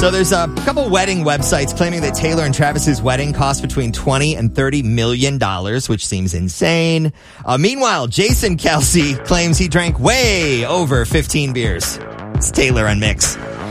So there's a couple wedding websites claiming that Taylor and Travis's wedding cost between $20 and $30 million, which seems insane. Meanwhile, Jason Kelce claims he drank way over 15 beers. It's Taylor on Mix.